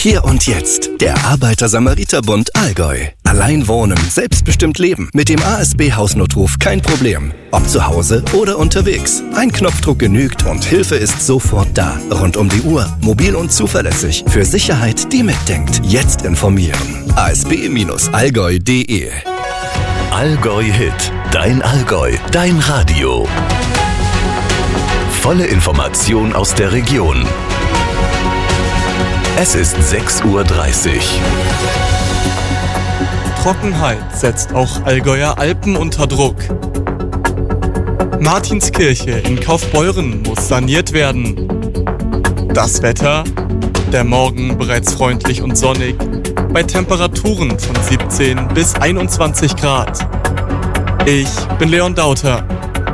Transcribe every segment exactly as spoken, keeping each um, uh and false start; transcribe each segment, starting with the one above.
Hier und jetzt, der Arbeiter-Samariter-Bund Allgäu. Allein wohnen, selbstbestimmt leben. Mit dem A S B-Hausnotruf kein Problem. Ob zu Hause oder unterwegs. Ein Knopfdruck genügt und Hilfe ist sofort da. Rund um die Uhr, mobil und zuverlässig. Für Sicherheit, die mitdenkt. Jetzt informieren. a s b Bindestrich allgäu punkt d e Allgäu Hit. Dein Allgäu. Dein Radio. Volle Information aus der Region. Es ist sechs Uhr dreißig. Trockenheit setzt auch Allgäuer Alpen unter Druck. Martinskirche in Kaufbeuren muss saniert werden. Das Wetter? Der Morgen bereits freundlich und sonnig, bei Temperaturen von siebzehn bis einundzwanzig Grad. Ich bin Leon Dauter.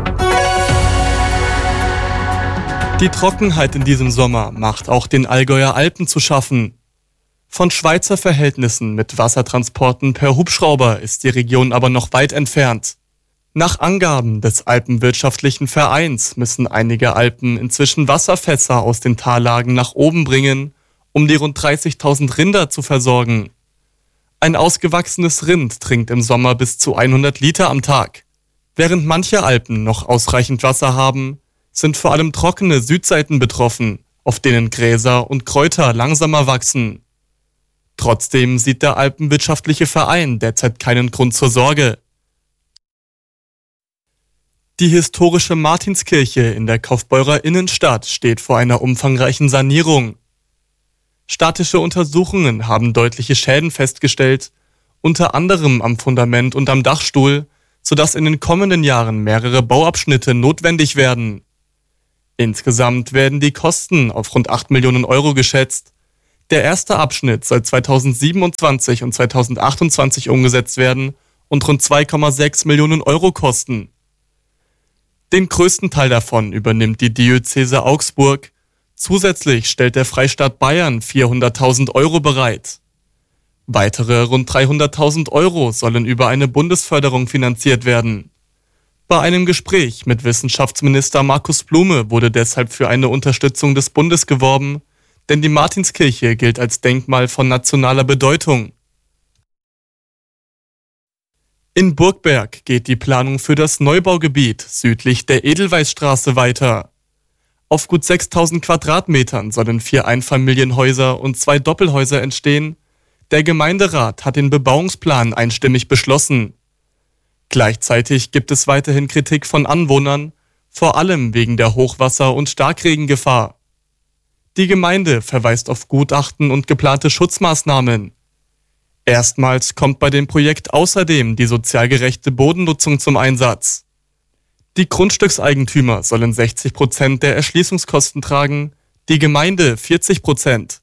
Die Trockenheit in diesem Sommer macht auch den Allgäuer Alpen zu schaffen. Von Schweizer Verhältnissen mit Wassertransporten per Hubschrauber ist die Region aber noch weit entfernt. Nach Angaben des Alpenwirtschaftlichen Vereins müssen einige Alpen inzwischen Wasserfässer aus den Tallagen nach oben bringen, um die rund dreißigtausend Rinder zu versorgen. Ein ausgewachsenes Rind trinkt im Sommer bis zu hundert Liter am Tag. Während manche Alpen noch ausreichend Wasser haben, sind vor allem trockene Südseiten betroffen, auf denen Gräser und Kräuter langsamer wachsen. Trotzdem sieht der Alpenwirtschaftliche Verein derzeit keinen Grund zur Sorge. Die historische Martinskirche in der Kaufbeurer Innenstadt steht vor einer umfangreichen Sanierung. Statische Untersuchungen haben deutliche Schäden festgestellt, unter anderem am Fundament und am Dachstuhl, sodass in den kommenden Jahren mehrere Bauabschnitte notwendig werden. Insgesamt werden die Kosten auf rund acht Millionen Euro geschätzt. Der erste Abschnitt soll zweitausendsiebenundzwanzig und zweitausendachtundzwanzig umgesetzt werden und rund zwei Komma sechs Millionen Euro kosten. Den größten Teil davon übernimmt die Diözese Augsburg. Zusätzlich stellt der Freistaat Bayern vierhunderttausend Euro bereit. Weitere rund dreihunderttausend Euro sollen über eine Bundesförderung finanziert werden. Bei einem Gespräch mit Wissenschaftsminister Markus Blume wurde deshalb für eine Unterstützung des Bundes geworben, denn die Martinskirche gilt als Denkmal von nationaler Bedeutung. In Burgberg geht die Planung für das Neubaugebiet südlich der Edelweißstraße weiter. Auf gut sechstausend Quadratmetern sollen vier Einfamilienhäuser und zwei Doppelhäuser entstehen. Der Gemeinderat hat den Bebauungsplan einstimmig beschlossen. Gleichzeitig gibt es weiterhin Kritik von Anwohnern, vor allem wegen der Hochwasser- und Starkregengefahr. Die Gemeinde verweist auf Gutachten und geplante Schutzmaßnahmen. Erstmals kommt bei dem Projekt außerdem die sozial gerechte Bodennutzung zum Einsatz. Die Grundstückseigentümer sollen sechzig Prozent der Erschließungskosten tragen, die Gemeinde vierzig Prozent.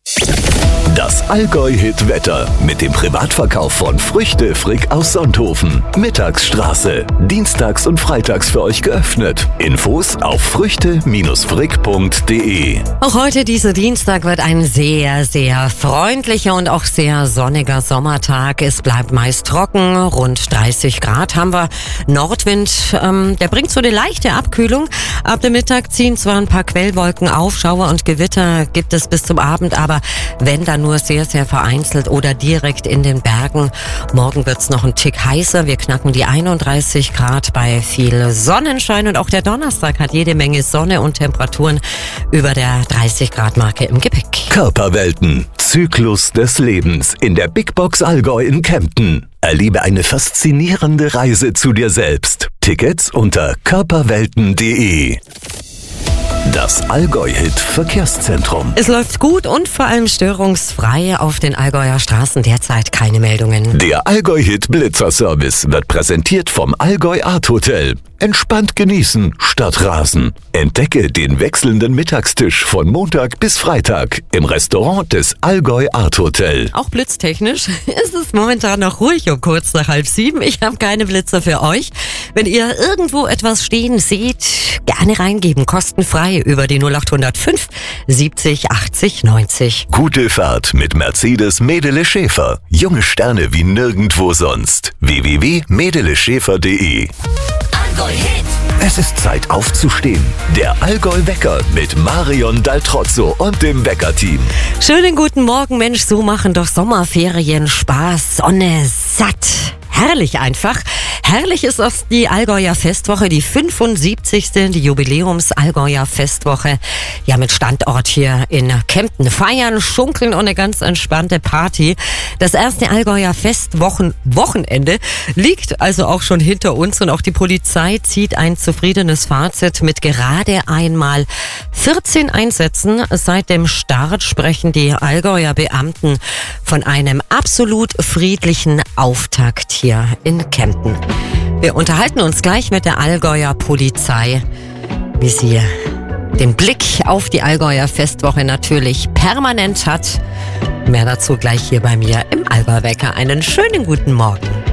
Das Allgäu-Hit-Wetter mit dem Privatverkauf von Früchte Frick aus Sonthofen. Mittagsstraße. Dienstags und freitags für euch geöffnet. Infos auf früchte Bindestrich frick punkt d e. Auch heute, dieser Dienstag, wird ein sehr, sehr freundlicher und auch sehr sonniger Sommertag. Es bleibt meist trocken. Rund dreißig Grad haben wir. Nordwind, ähm, der bringt so eine leichte Abkühlung. Ab dem Mittag ziehen zwar ein paar Quellwolken auf. Schauer und Gewitter gibt es bis zum Abend, aber wenn dann nur sehr, sehr vereinzelt oder direkt in den Bergen. Morgen wird's noch ein Tick heißer. Wir knacken die einunddreißig Grad bei viel Sonnenschein und auch der Donnerstag hat jede Menge Sonne und Temperaturen über der dreißig Grad Marke im Gepäck. Körperwelten. Zyklus des Lebens in der Big Box Allgäu in Kempten. Erlebe eine faszinierende Reise zu dir selbst. Tickets unter körperwelten punkt d e. Das Allgäu-Hit-Verkehrszentrum. Es läuft gut und vor allem störungsfrei auf den Allgäuer Straßen. Derzeit keine Meldungen. Der Allgäu-Hit-Blitzer-Service wird präsentiert vom Allgäu Art Hotel. Entspannt genießen statt rasen. Entdecke den wechselnden Mittagstisch von Montag bis Freitag im Restaurant des Allgäu Art Hotel. Auch blitztechnisch ist es momentan noch ruhig um kurz nach halb sieben. Ich habe keine Blitzer für euch. Wenn ihr irgendwo etwas stehen seht, gerne reingeben. Kostenfrei über die null acht null fünf siebzig achtzig neunzig. Gute Fahrt mit Mercedes Medele Schäfer. Junge Sterne wie nirgendwo sonst. w w w punkt medele schäfer punkt d e Allgäu-Hit. Es ist Zeit aufzustehen. Der Allgäu-Wecker mit Marion Daltrozzo und dem Weckerteam. Schönen guten Morgen, Mensch, so machen doch Sommerferien Spaß, Sonne satt. Herrlich einfach. Herrlich ist auch die Allgäuer Festwoche, die fünfundsiebzigste, die Jubiläums-Allgäuer Festwoche. Ja, mit Standort hier in Kempten. Feiern, schunkeln und eine ganz entspannte Party. Das erste Allgäuer Festwochen-Wochenende liegt also auch schon hinter uns und auch die Polizei zieht ein zufriedenes Fazit mit gerade einmal vierzehn Einsätzen. Seit dem Start sprechen die Allgäuer Beamten von einem absolut friedlichen Auftakt hier in Kempten. Wir unterhalten uns gleich mit der Allgäuer Polizei, wie sie den Blick auf die Allgäuer Festwoche natürlich permanent hat. Mehr dazu gleich hier bei mir im Allgäu-Wecker. Einen schönen guten Morgen.